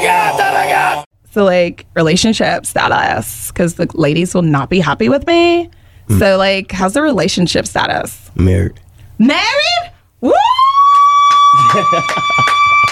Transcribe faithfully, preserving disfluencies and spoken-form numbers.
god! Oh my god! So like relationship status, because the ladies will not be happy with me. Mm. So like, how's the relationship status? Married. Married? Woo!